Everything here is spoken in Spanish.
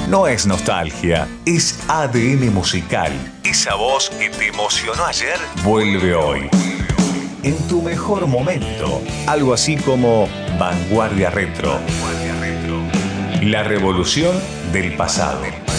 No es nostalgia, es ADN musical. Esa voz que te emocionó ayer vuelve hoy. En tu mejor momento. Algo así como Vanguardia Retro. La revolución del pasado.